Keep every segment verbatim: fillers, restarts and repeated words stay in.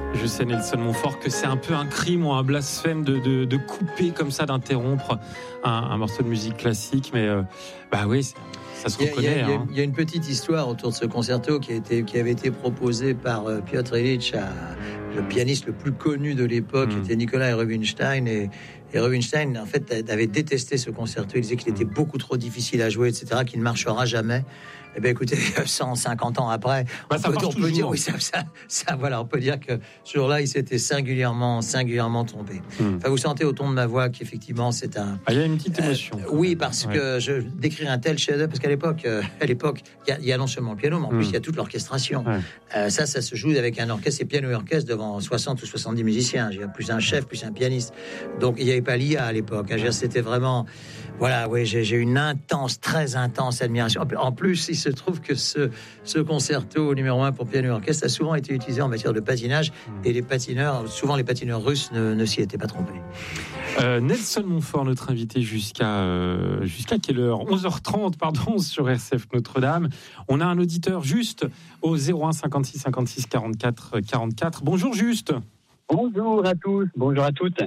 Je sais, Nelson Montfort, que c'est un peu un crime ou un blasphème de, de, de couper comme ça, d'interrompre un, un morceau de musique classique. Mais euh, bah oui, ça se reconnaît. Il y, a, il, y a, hein. il y a une petite histoire autour de ce concerto qui, a été, qui avait été proposé par euh, Piotr Ilyich, à, le pianiste le plus connu de l'époque, mmh. était Nikolai Rubinstein. Et, et Rubinstein, en fait, avait détesté ce concerto. Il disait qu'il était beaucoup trop difficile à jouer, et cetera, qu'il ne marchera jamais. Eh bien, écoutez, cent cinquante ans après, bah, on, peut, on peut dire, oui, ça, ça, ça, voilà, on peut dire que ce jour-là, il s'était singulièrement, singulièrement trompé. Hmm. Enfin, vous sentez au ton de ma voix qu'effectivement, c'est un. Ah, il y a une petite émotion. Euh, oui, parce ouais. que je décrire un tel chef-d'œuvre, parce qu'à l'époque, euh, à l'époque, il y, y a non seulement le piano, mais en hmm. plus, il y a toute l'orchestration. Ouais. Euh, ça, ça se joue avec un orchestre, et piano et orchestre devant soixante ou soixante-dix musiciens. J'ai plus un chef, plus un pianiste. Donc, il n'y avait pas l'I A à l'époque. Hein, c'était vraiment. Voilà, oui, j'ai, j'ai une intense, très intense admiration. En plus, il se trouve que ce, ce concerto numéro un pour piano et orchestre a souvent été utilisé en matière de patinage, mmh. et les patineurs, souvent les patineurs russes, ne, ne s'y étaient pas trompés. Euh, Nelson Montfort, notre invité, jusqu'à, euh, jusqu'à quelle heure ? onze heures trente, pardon, sur R C F Notre-Dame. On a un auditeur juste au zéro un cinquante-six cinquante-six quarante-quatre quarante-quatre. Bonjour Juste. Bonjour à tous, bonjour à toutes.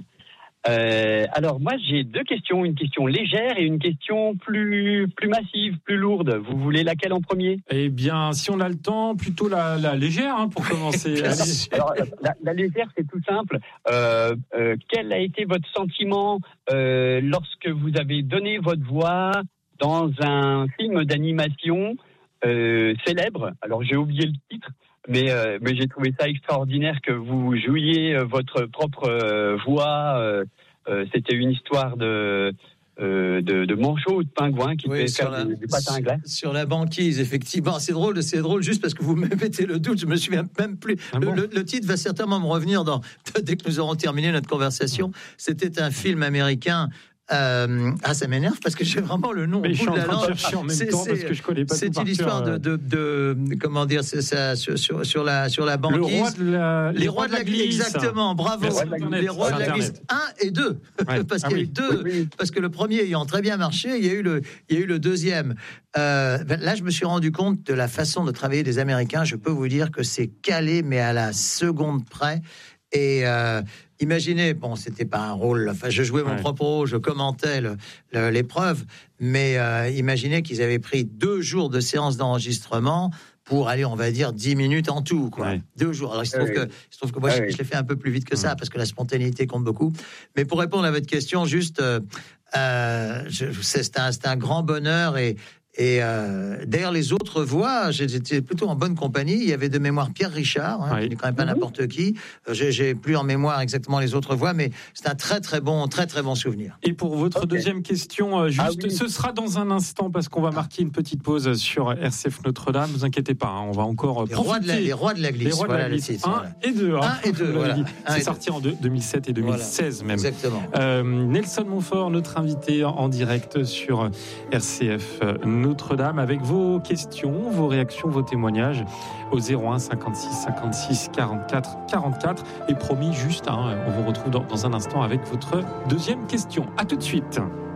Euh, alors moi j'ai deux questions, une question légère et une question plus plus massive, plus lourde. Vous voulez laquelle en premier ? Eh bien, si on a le temps, plutôt la, la légère hein, pour commencer. Alors la, la légère c'est tout simple. Euh, euh, quel a été votre sentiment euh, lorsque vous avez donné votre voix dans un film d'animation euh, célèbre ? Alors j'ai oublié le titre. Mais, euh, mais j'ai trouvé ça extraordinaire que vous jouiez euh, votre propre euh, voix. Euh, euh, c'était une histoire de, euh, de, de manchot ou de pingouin qui oui, fait faire la, du, du patin à glace. Sur la banquise, effectivement. C'est drôle, c'est drôle juste parce que vous me mettez le doute. Je me souviens même plus. Ah bon le, le, le titre va certainement me revenir dans, dès que nous aurons terminé notre conversation. C'était un film américain. Euh, ah, ça m'énerve parce que j'ai vraiment le nom. Mais au je suis bout en de la train langue. de chercher en même c'est, temps c'est, parce que je connais pas c'est tout par une histoire cœur. de, de, de, comment dire, c'est ça sur, sur, sur la sur la banquise. Le roi de la, les, les rois de la glisse. Exactement, bravo. Les rois de la glisse un et deux, ouais. parce ah qu'il y a oui. eu deux, oui. parce que le premier ayant très bien marché, il y a eu le, il y a eu le deuxième. Euh, là, je me suis rendu compte de la façon de travailler des Américains. Je peux vous dire que c'est calé, mais à la seconde près. Et euh, imaginez, bon, c'était pas un rôle. Enfin, je jouais mon ouais. propre rôle, je commentais le, le, l'épreuve, mais euh, imaginez qu'ils avaient pris deux jours de séance d'enregistrement pour aller, on va dire, dix minutes en tout, quoi. Ouais. Deux jours. Alors, il se trouve ouais. que, il se trouve que moi, ouais. je, je l'ai fait un peu plus vite que ça, parce que la spontanéité compte beaucoup. Mais pour répondre à votre question, juste, euh, euh, je, c'est, un, c'est un grand bonheur et. Et euh, d'ailleurs, les autres voix, j'étais plutôt en bonne compagnie. Il y avait de mémoire Pierre Richard, hein, oui. qui n'est quand même pas n'importe qui. J'ai, j'ai plus en mémoire exactement les autres voix, mais c'est un très très bon, très très bon souvenir. Et pour votre okay. deuxième question, juste, ah oui. ce sera dans un instant parce qu'on va marquer une petite pause sur R C F Notre-Dame. Ne vous inquiétez pas, hein, on va encore les rois, de la, les rois de la glisse. Les rois voilà, de la glisse. Un voilà. et deux. Hein, un et deux. Voilà. C'est sorti deux. En deux mille sept et deux mille seize voilà. même. Exactement. Euh, Nelson Montfort, notre invité en direct sur R C F Notre-Dame, avec vos questions, vos réactions, vos témoignages au zéro un cinquante-six cinquante-six quarante-quatre quarante-quatre. Et promis, juste, hein, on vous retrouve dans, dans un instant avec votre deuxième question. À tout de suite.